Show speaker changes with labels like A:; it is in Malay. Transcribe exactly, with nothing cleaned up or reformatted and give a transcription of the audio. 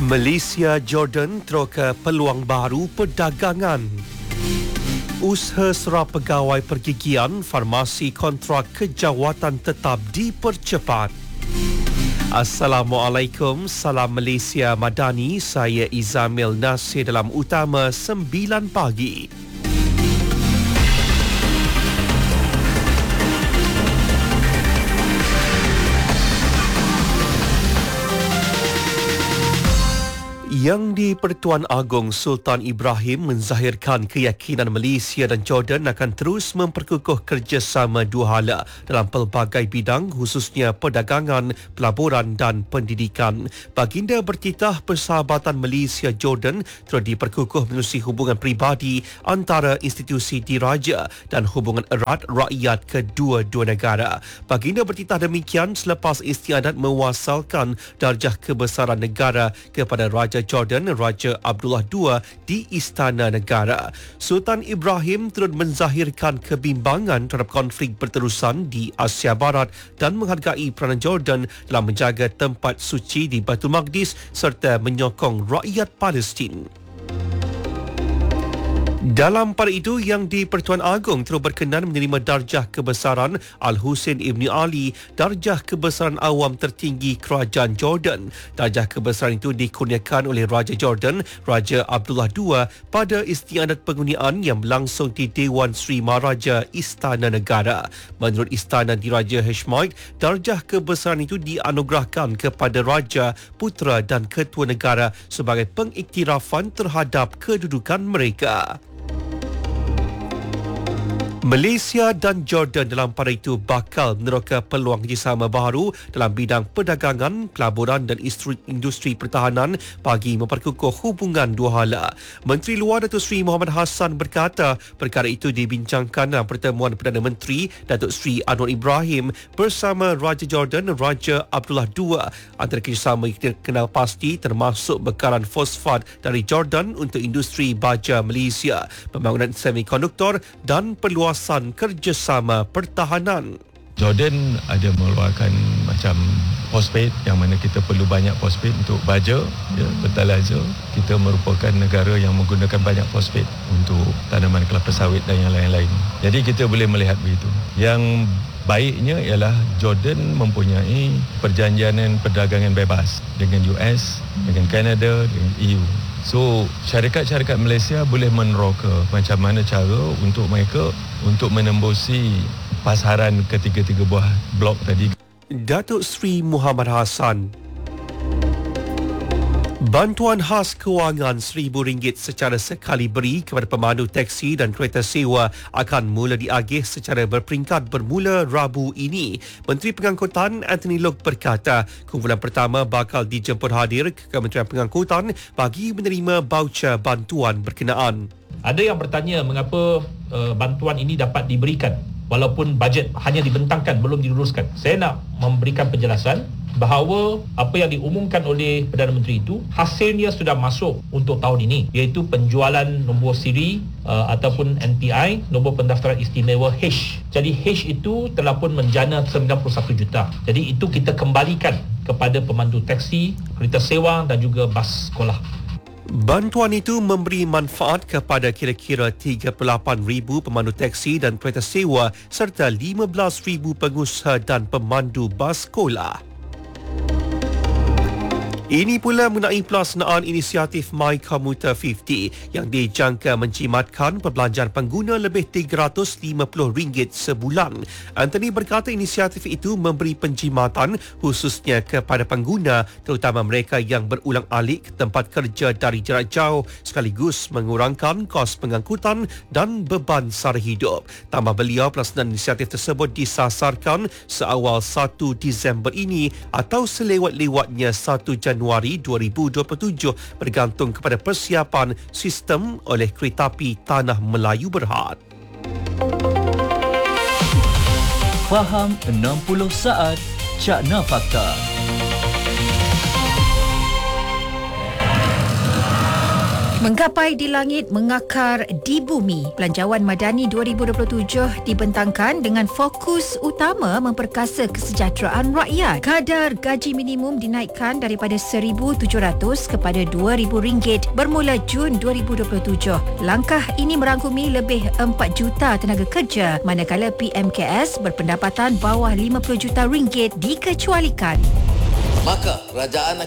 A: Malaysia Jordan teroka peluang baru perdagangan. Usaha serap pegawai pergigian farmasi kontrak kejawatan tetap dipercepat. Assalamualaikum, salam Malaysia Madani, saya Izamil Nasir dalam Utama sembilan pagi. Yang di-Pertuan Agong Sultan Ibrahim menzahirkan keyakinan Malaysia dan Jordan akan terus memperkukuh kerjasama dua hala dalam pelbagai bidang khususnya perdagangan, pelaburan dan pendidikan. Baginda bertitah persahabatan Malaysia-Jordan terus diperkukuh menerusi hubungan peribadi antara institusi diraja dan hubungan erat rakyat kedua-dua negara. Baginda bertitah demikian selepas istiadat mewasalkan darjah kebesaran negara kepada Raja Jordan Raja Abdullah kedua di Istana Negara. Sultan Ibrahim turut menzahirkan kebimbangan terhadap konflik berterusan di Asia Barat dan menghargai peranan Jordan dalam menjaga tempat suci di Baitul Maqdis serta menyokong rakyat Palestin. Dalam pada itu, Yang di-Pertuan Agong terus berkenan menerima darjah kebesaran Al-Husain Ibn Ali, darjah kebesaran awam tertinggi Kerajaan Jordan. Darjah kebesaran itu dikurniakan oleh Raja Jordan, Raja Abdullah kedua pada istiadat penguniaan yang berlangsung di Dewan Sri Maharaja Istana Negara. Menurut Istana Diraja Hashemite, darjah kebesaran itu dianugerahkan kepada Raja, Putera dan Ketua Negara sebagai pengiktirafan terhadap kedudukan mereka. Malaysia dan Jordan dalam pada itu bakal meneroka peluang kerjasama baru dalam bidang perdagangan, pelaburan dan industri pertahanan bagi memperkukuh hubungan dua hala. Menteri Luar Datuk Seri Muhammad Hassan berkata perkara itu dibincangkan dalam pertemuan Perdana Menteri Datuk Seri Anwar Ibrahim bersama Raja Jordan Raja Abdullah kedua. Antara kerjasama yang dikenal pasti termasuk bekalan fosfat dari Jordan untuk industri baja Malaysia, pembangunan semikonduktor dan perluasan kerjasama pertahanan.
B: Jordan ada mengeluarkan macam fosfat yang mana kita perlu banyak fosfat untuk baja, ya, fertilizer. Kita merupakan negara yang menggunakan banyak fosfat untuk tanaman kelapa sawit dan yang lain-lain. Jadi kita boleh melihat begitu. Yang baiknya ialah Jordan mempunyai perjanjian perdagangan bebas dengan U S, dengan Kanada, dengan E U. So, syarikat-syarikat Malaysia boleh meneroka macam mana cara untuk mereka untuk menembusi pasaran ketiga-tiga buah blok tadi.
A: Datuk Seri Muhammad Hassan. Bantuan khas kewangan seribu ringgit secara sekali beri kepada pemandu teksi dan kereta sewa akan mula diagih secara berperingkat bermula Rabu ini. Menteri Pengangkutan Anthony Loke berkata kumpulan pertama bakal dijemput hadir ke Kementerian Pengangkutan bagi menerima baucer bantuan berkenaan.
C: Ada yang bertanya mengapa uh, bantuan ini dapat diberikan walaupun bajet hanya dibentangkan, belum diluruskan. Saya nak memberikan penjelasan bahawa apa yang diumumkan oleh Perdana Menteri itu hasilnya sudah masuk untuk tahun ini, iaitu penjualan nombor siri uh, ataupun N P I, nombor pendaftaran istimewa H. Jadi H itu telah pun menjana sembilan puluh satu juta. Jadi itu kita kembalikan kepada pemandu teksi, kereta sewa dan juga bas sekolah.
A: Bantuan itu memberi manfaat kepada kira-kira tiga puluh lapan ribu pemandu teksi dan kereta sewa serta lima belas ribu pengusaha dan pemandu bas sekolah. Ini pula mengenai pelaksanaan inisiatif My Commuter lima puluh yang dijangka menjimatkan perbelanjaan pengguna lebih tiga ratus lima puluh ringgit sebulan. Anthony berkata inisiatif itu memberi penjimatan khususnya kepada pengguna terutama mereka yang berulang alik ke tempat kerja dari jarak jauh sekaligus mengurangkan kos pengangkutan dan beban sara hidup. Tambah beliau, pelaksanaan inisiatif tersebut disasarkan seawal satu Disember ini atau selewat-lewatnya satu Januari dua ribu dua puluh tujuh bergantung kepada persiapan sistem oleh Keretapi Tanah Melayu Berhad.
D: Faham enam puluh saat Cakna Fakta.
E: Menggapai di langit, mengakar di bumi. Belanjawan Madani dua ribu dua puluh tujuh dibentangkan dengan fokus utama memperkasa kesejahteraan rakyat. Kadar gaji minimum dinaikkan daripada seribu tujuh ratus kepada dua ribu ringgit bermula Jun dua ribu dua puluh tujuh. Langkah ini merangkumi lebih empat juta tenaga kerja, manakala P M K S berpendapatan bawah lima puluh juta ringgit dikecualikan.
F: Maka kerajaan